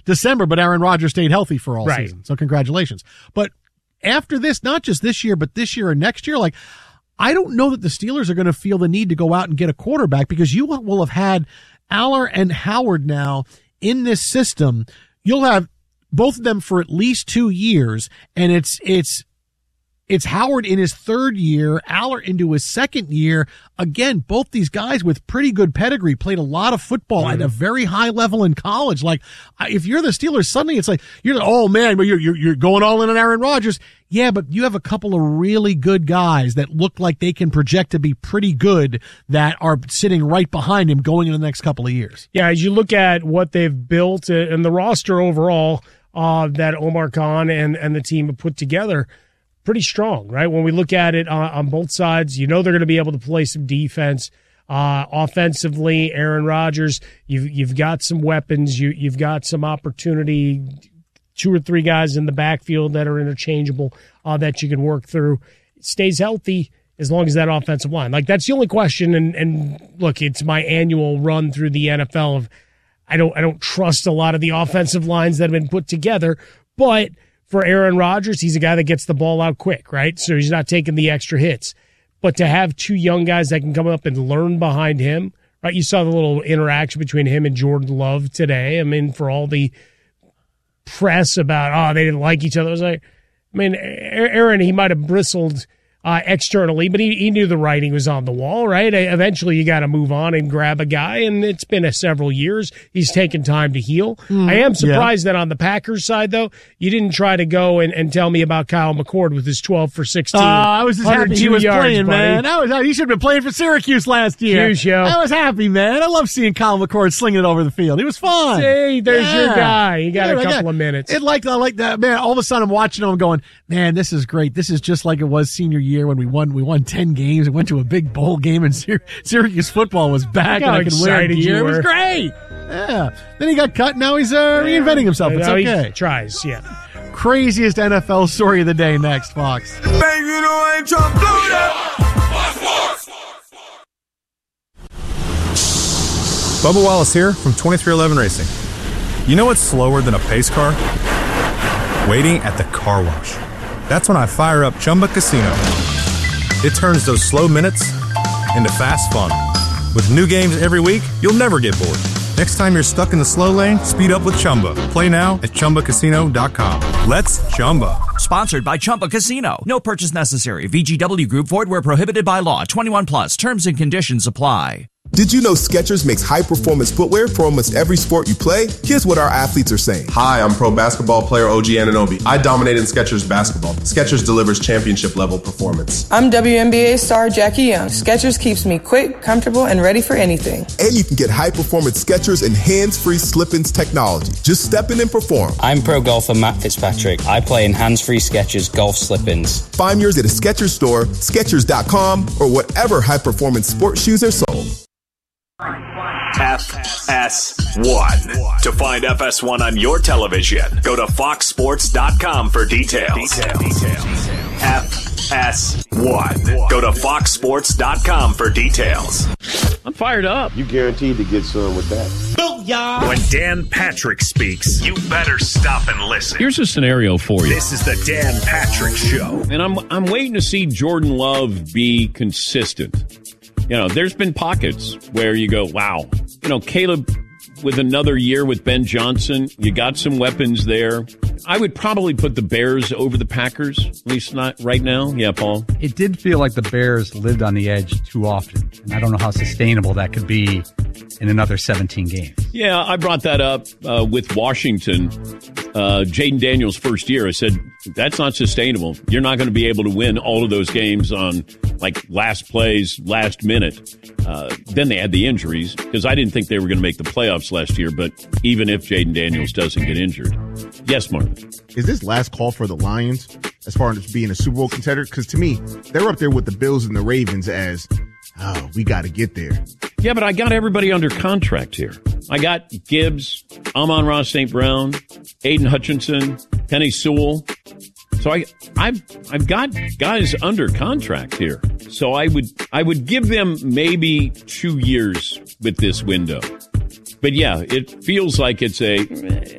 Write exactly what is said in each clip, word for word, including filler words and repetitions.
December, but Aaron Rodgers stayed healthy for all right. season. So congratulations. But after this, not just this year, but this year and next year, like, I don't know that the Steelers are going to feel the need to go out and get a quarterback because you will have had Aller and Howard now in this system. You'll have both of them for at least two years, and it's it's it's Howard in his third year, Aller into his second year. Again, both these guys with pretty good pedigree, played a lot of football mm-hmm. at a very high level in college. Like, if you're the Steelers, suddenly it's like, you're like, oh man, but you're, you're, you're going all in on Aaron Rodgers. Yeah, but you have a couple of really good guys that look like they can project to be pretty good that are sitting right behind him going into the next couple of years. Yeah, as you look at what they've built and the roster overall uh, that Omar Khan and, and the team have put together, pretty strong, right? When we look at it on, on both sides, you know they're going to be able to play some defense. Uh, offensively, Aaron Rodgers, you've, you've got some weapons. You, you've got some opportunity, two or three guys in the backfield that are interchangeable uh, that you can work through. It stays healthy as long as that offensive line. Like, that's the only question. And, and look, it's my annual run through the N F L of I don't I don't trust a lot of the offensive lines that have been put together, but for Aaron Rodgers, he's a guy that gets the ball out quick, right? So he's not taking the extra hits. But to have two young guys that can come up and learn behind him, right? You saw the little interaction between him and Jordan Love today. I mean, for all the press about, oh, they didn't like each other. I was like, I mean, Aaron, he might have bristled uh, externally, but he, he knew the writing was on the wall, right? Eventually, you got to move on and grab a guy, and it's been a several years. He's taken time to heal. Mm, I am surprised yeah. that on the Packers side, though, you didn't try to go and, and tell me about Kyle McCord with his twelve for sixteen. Oh, I was just happy he was yards, playing, buddy. man. I was, he should have been playing for Syracuse last year. Huge, yo. I was happy, man. I love seeing Kyle McCord slinging it over the field. He was fun. Hey, there's yeah. your guy. He got yeah, a couple got, of minutes. It like, I like that, man. All of a sudden, I'm watching him going, man, this is great. This is just like it was senior year when we won. We won ten games and went to a big bowl game, and Syr- Syracuse football was back, and I could wear gear. It was great. Yeah. Then he got cut. Now he's uh, reinventing himself. It's okay. He tries, yeah. Craziest N F L story of the day next, Fox. Bang, you know I ain't trying to blow Bubba Wallace here from twenty-three eleven Racing. You know what's slower than a pace car? Waiting at the car wash. That's when I fire up Chumba Casino. It turns those slow minutes into fast fun. With new games every week, you'll never get bored. Next time you're stuck in the slow lane, speed up with Chumba. Play now at Chumba Casino dot com. Let's Chumba. Sponsored by Chumba Casino. No purchase necessary. V G W Group. Void where prohibited by law. twenty-one plus. Terms and conditions apply. Did you know Skechers makes high-performance footwear for almost every sport you play? Here's what our athletes are saying. Hi, I'm pro basketball player O G Anunoby. I dominate in Skechers basketball. Skechers delivers championship-level performance. I'm W N B A star Jackie Young. Skechers keeps me quick, comfortable, and ready for anything. And you can get high-performance Skechers and hands-free slip-ins technology. Just step in and perform. I'm pro golfer Matt Fitzpatrick. I play in hands-free Skechers golf slip-ins. Find yours at a Skechers store, Skechers dot com, or whatever high-performance sports shoes are sold. F S one. To find F S one on your television, go to fox sports dot com for details. details. F S one. Go to fox sports dot com for details. I'm fired up. You guaranteed to get some with that. Booyah! When Dan Patrick speaks, you better stop and listen. Here's a scenario for you. This is the Dan Patrick Show. And I'm I'm waiting to see Jordan Love be consistent. You know, there's been pockets where you go, wow. You know, Caleb, with another year with Ben Johnson, you got some weapons there. I would probably put the Bears over the Packers, at least not right now. Yeah, Paul? It did feel like the Bears lived on the edge too often, and I don't know how sustainable that could be in another seventeen games. Yeah, I brought that up uh, with Washington. Uh, Jaden Daniels' first year, I said, that's not sustainable. You're not going to be able to win all of those games on, like, last plays, last minute. Uh, then they had the injuries, because I didn't think they were going to make the playoffs last year, but even if Jaden Daniels doesn't get injured. Yes, Marvin. Is this last call for the Lions as far as being a Super Bowl contender? Because to me, they're up there with the Bills and the Ravens as, oh, we got to get there. Yeah, but I got everybody under contract here. I got Gibbs, Amon-Ra Saint Brown, Aiden Hutchinson, Penny Sewell. So I, I've, I've got guys under contract here. So I would, I would give them maybe two years with this window. But yeah, it feels like it's a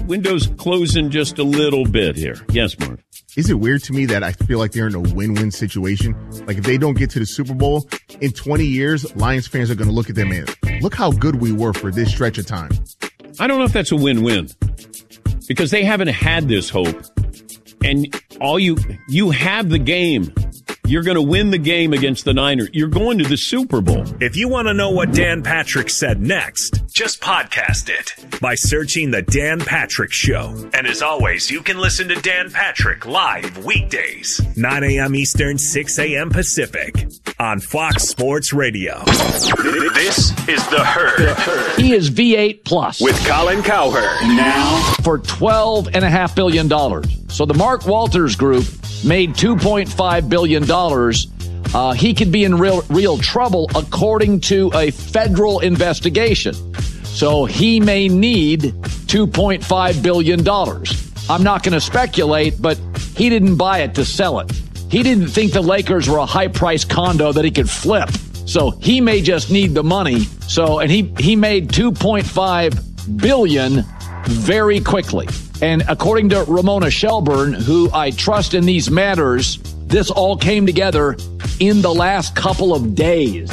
window's closing just a little bit here. Yes, Mark. Is it weird to me that I feel like they're in a win-win situation? Like if they don't get to the Super Bowl in twenty years, Lions fans are going to look at them and look how good we were for this stretch of time. I don't know if that's a win-win because they haven't had this hope. And all you, you have the game. You're going to win the game against the Niners. You're going to the Super Bowl. If you want to know what Dan Patrick said next, just podcast it by searching The Dan Patrick Show. And as always, you can listen to Dan Patrick live weekdays, nine a.m. Eastern, six a.m. Pacific on Fox Sports Radio. This is The Herd. He is V eight plus with Colin Cowherd. Now for twelve point five billion dollars. So the Mark Walters Group made two point five billion dollars. Uh, he could be in real real trouble according to a federal investigation. So he may need two point five billion dollars. I'm not going to speculate, but he didn't buy it to sell it. He didn't think the Lakers were a high-priced condo that he could flip. So he may just need the money. So and he he made two point five billion dollars very quickly. And according to Ramona Shelburne, who I trust in these matters, this all came together in the last couple of days.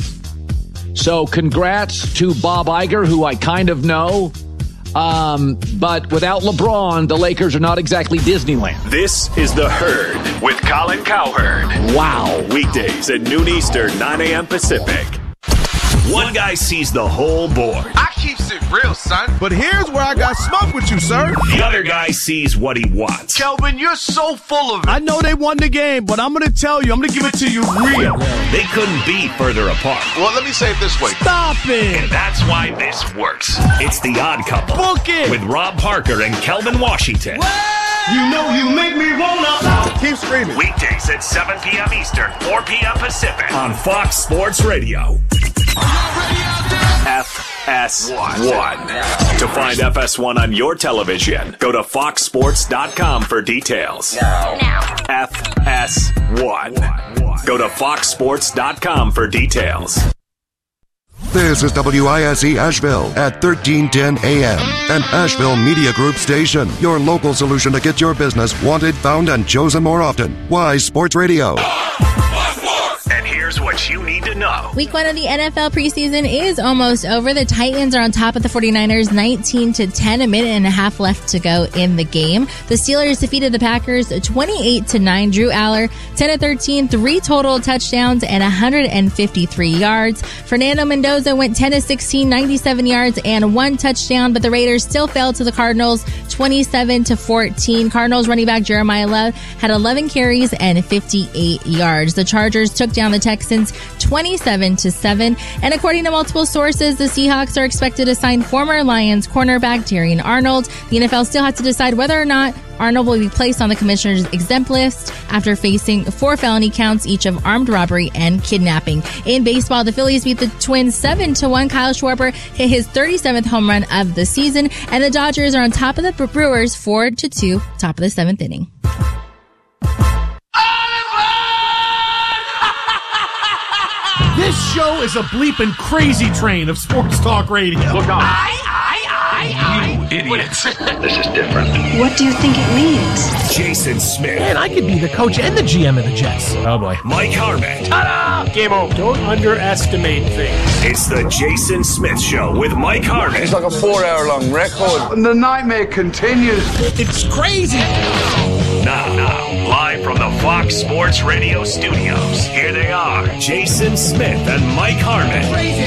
So congrats to Bob Iger, who I kind of know. Um, but without LeBron, the Lakers are not exactly Disneyland. This is The Herd with Colin Cowherd. Wow. Weekdays at noon Eastern, nine a.m. Pacific. One guy sees the whole board. I keeps it real, son. But here's where I got smoke with you, sir. The other guy sees what he wants. Kelvin, you're so full of it. I know they won the game, but I'm going to tell you, I'm going to give it to you real. They couldn't be further apart. Well, let me say it this way. Stop it. And that's why this works. It's The Odd Couple. Book it. With Rob Parker and Kelvin Washington. You know you make me wanna. Keep screaming. Weekdays at seven p.m. Eastern, four p.m. Pacific on Fox Sports Radio. F S one. To find F S one on your television, go to fox sports dot com for details. Now. now. F S one. Go to fox sports dot com for details. This is W I S E Asheville at thirteen ten A M, an Asheville Media Group station. Your local solution to get your business wanted, found, and chosen more often. Wise Sports Radio. And here's what you need to know. Week one of the N F L preseason is almost over. The Titans are on top of the 49ers nineteen to ten, a minute and a half left to go in the game. The Steelers defeated the Packers twenty-eight to nine. Drew Aller, ten of thirteen, three total touchdowns and one hundred fifty-three yards. Fernando Mendoza went ten of sixteen, ninety-seven yards and one touchdown, but the Raiders still fell to the Cardinals twenty-seven to fourteen. Cardinals running back Jeremiah Love had eleven carries and fifty-eight yards. The Chargers took down the Texans twenty-seven to seven. And according to multiple sources, the Seahawks are expected to sign former Lions cornerback Darian Arnold. The N F L still has to decide whether or not Arnold will be placed on the commissioner's exempt list after facing four felony counts, each of armed robbery and kidnapping. In baseball, the Phillies beat the Twins seven to one. Kyle Schwarber hit his thirty-seventh home run of the season, and the Dodgers are on top of the Brewers four to two, top of the seventh inning. This show is a bleeping crazy train of sports talk radio. Look on. I, I, I, you idiots. This is different. What do you think it means? Jason Smith. Man, I could be the coach and the G M of the Jets. Oh, boy. Mike Harmon. Ta-da! Game over. Don't underestimate things. It's the Jason Smith Show with Mike Harmon. It's like a four-hour-long record. And the nightmare continues. It's crazy. Now, now, live from the Fox Sports Radio studios, here they are, Jason Smith and Mike Harmon.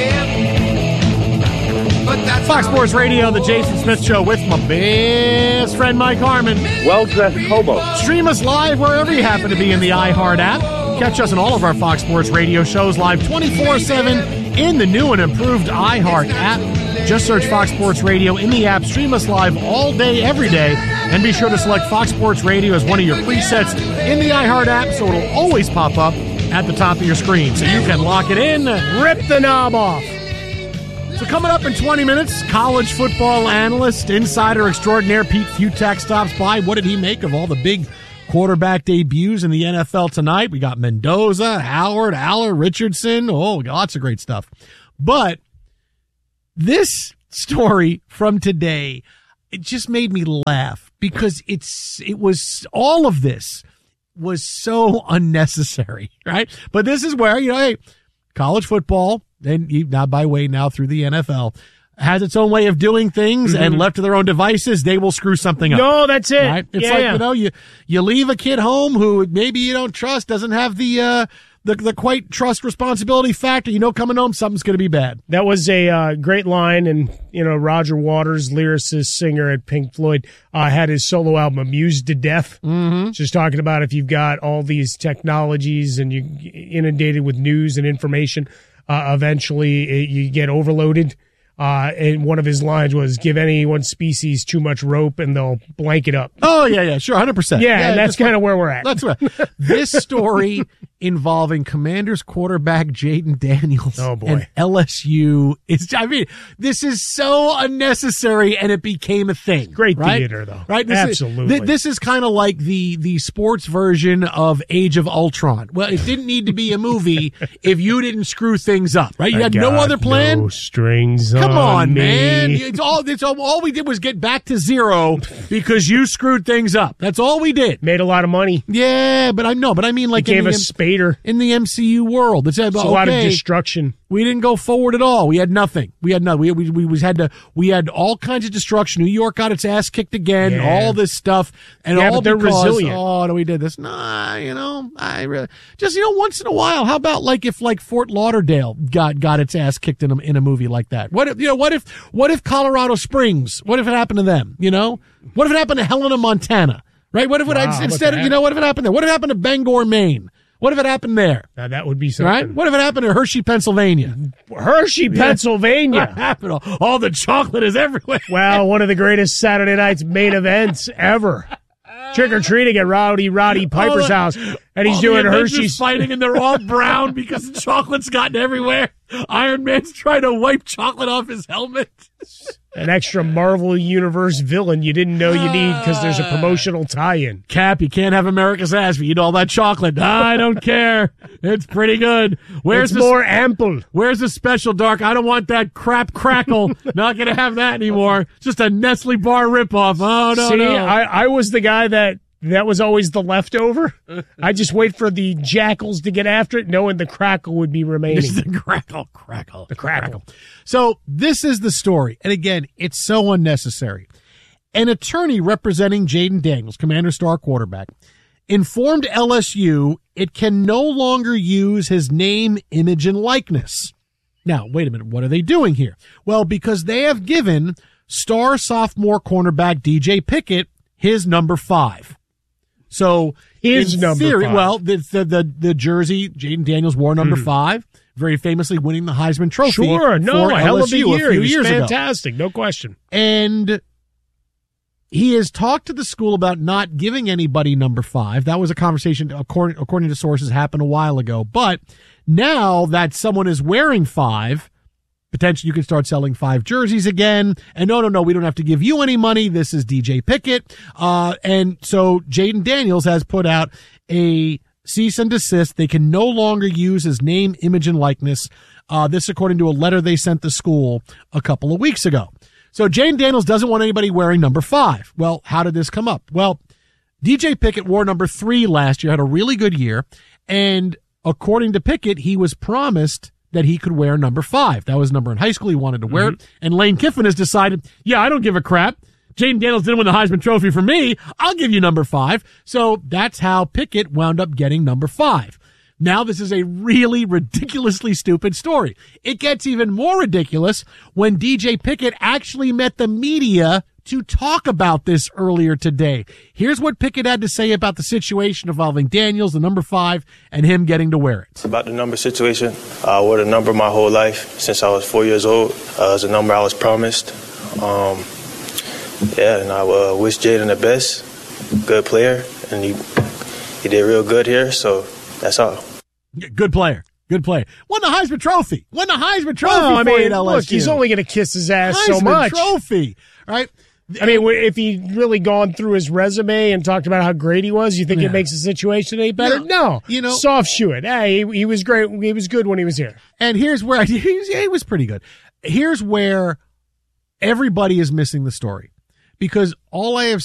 Fox Sports Radio, the Jason Smith Show with my best friend Mike Harmon. Well-dressed hobo. Stream us live wherever you happen to be in the iHeart app. Catch us on all of our Fox Sports Radio shows live twenty-four seven in the new and improved iHeart app. Just search Fox Sports Radio in the app. Stream us live all day, every day. And be sure to select Fox Sports Radio as one of your presets in the iHeart app so it'll always pop up at the top of your screen. So you can lock it in. Rip the knob off. So coming up in twenty minutes, college football analyst, insider extraordinaire Pete Futak stops by. What did he make of all the big quarterback debuts in the N F L tonight? We got Mendoza, Howard, Aller, Richardson. Oh, lots of great stuff. But this story from today, it just made me laugh because it's it was all of this was so unnecessary, right? But this is where, you know, hey, college football, and now by way now through the N F L, has its own way of doing things, mm-hmm. and left to their own devices, they will screw something up. No, that's it. Right? It's yeah, like, yeah. you know, you, you leave a kid home who maybe you don't trust, doesn't have the, uh, the, the quite trust responsibility factor. You know, coming home, something's going to be bad. That was a uh, great line, and, you know, Roger Waters, lyricist, singer at Pink Floyd, uh, had his solo album Amused to Death. Mm-hmm. Just talking about if you've got all these technologies and you're inundated with news and information, uh, eventually it, you get overloaded. Uh, and one of his lines was, give any one species too much rope and they'll blank it up. Oh, yeah, yeah, sure, one hundred percent. Yeah, yeah and that's kind of where we're at. That's right. This story involving Commanders quarterback Jaden Daniels oh, boy. and L S U. It's, I mean, this is so unnecessary, and it became a thing. Great right? theater, though. Right? This Absolutely. Is, th- this is kind of like the, the sports version of Age of Ultron. Well, it didn't need to be a movie if you didn't screw things up, right? You I had no other plan. No strings Come on, on, me. man. It's all, it's all, all we did was get back to zero because you screwed things up. That's all we did. Made a lot of money. Yeah, but I know, but I mean, like, he gave in us the, Spader in the M C U world. It's, it's okay, a lot of destruction. We didn't go forward at all. We had nothing. We had nothing. We, we, we was had to, we had all kinds of destruction. New York got its ass kicked again, Yeah. all this stuff. And Yeah, all but they're because, resilient. oh, no, we did this. Nah, you know, I really, just, you know, once in a while, how about like if like Fort Lauderdale got, got its ass kicked in a, in a movie like that? What if, you know, what if, what if Colorado Springs, what if it happened to them? You know, what if it happened to Helena, Montana? Right? What if it, Wow, instead of, you know, what if it happened there? What if it happened to Bangor, Maine? What if it happened there? Now, that would be something. Right? What if it happened to Hershey, Pennsylvania? Hershey, Pennsylvania. What happened? All, all the chocolate is everywhere. Well, one of the greatest Saturday night's main events ever. Trick or treating at Rowdy Roddy Piper's All the- house, and he's all doing the Avengers Hershey's fighting, and they're all brown because the chocolate's gotten everywhere. Iron Man's trying to wipe chocolate off his helmet. An extra Marvel Universe villain you didn't know you need because there's a promotional tie-in. Cap, you can't have America's ass if you eat all that chocolate. I don't care. It's pretty good. Where's It's the more ample. Where's the special dark? I don't want that crap crackle. Not gonna have that anymore. Just a Nestle bar ripoff. Oh no, See, no. I, I was the guy that that was always the leftover. I just wait for the jackals to get after it, knowing the crackle would be remaining. It's the crackle, crackle, the crackle. So this is the story. And again, it's so unnecessary. An attorney representing Jaden Daniels, Commander star quarterback, informed L S U it can no longer use his name, image, and likeness. Now, wait a minute. What are they doing here? Well, because they have given star sophomore cornerback D J Pickett his number five. So his in number theory, five. well, the the the, the jersey Jaden Daniels wore number Mhm. five, very famously winning the Heisman Trophy. Sure, no, for a hell of a L S U year. few He was years ago. fantastic, no question. And he has talked to the school about not giving anybody number five. That was a conversation, according, according to sources, happened a while ago. But now that someone is wearing five, potentially you can start selling five jerseys again. And no, no, no, we don't have to give you any money. This is D J Pickett. Uh, and so Jaden Daniels has put out a cease and desist. They can no longer use his name, image, and likeness. Uh, this according to a letter they sent the school a couple of weeks ago. So Jaden Daniels doesn't want anybody wearing number five. Well, how did this come up? Well, D J Pickett wore number three last year, had a really good year. And according to Pickett, he was promised that he could wear number five. That was a number in high school. He wanted to wear Mm-hmm. it. And Lane Kiffin has decided, yeah, I don't give a crap. Jaden Daniels didn't win the Heisman Trophy for me. I'll give you number five. So that's how Pickett wound up getting number five. Now this is a really ridiculously stupid story. It gets even more ridiculous when D J Pickett actually met the media to talk about this earlier today. Here's what Pickett had to say about the situation involving Daniels, the number five, and him getting to wear it. It's about the number situation. I wore the number my whole life since I was four years old. Uh, it was a number I was promised. Um, yeah, and I uh, wish Jaden the best. Good player, and he he did real good here. So that's all. Good player. Good player. Won the Heisman Trophy. Won the Heisman Trophy Well, I for you mean, at L S U. look, he's only going to kiss his ass Heisman so much. Trophy, right? I mean, if he'd really gone through his resume and talked about how great he was, you think Yeah. it makes the situation any better? No. No. You know- soft shoe it. Hey, he, he was great. He was good when he was here. And here's where I, he, was, yeah, he was pretty good. Here's where everybody is missing the story. because all I have